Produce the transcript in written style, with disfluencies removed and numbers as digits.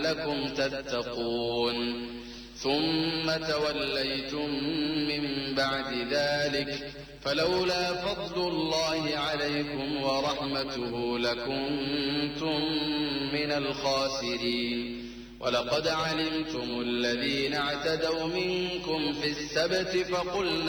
لعلكم تتقون ثم توليتم من بعد ذلك فلولا فضل الله عليكم ورحمته لكنتم من الخاسرين ولقد علمتم الذين اعتدوا منكم في السبت فقلنا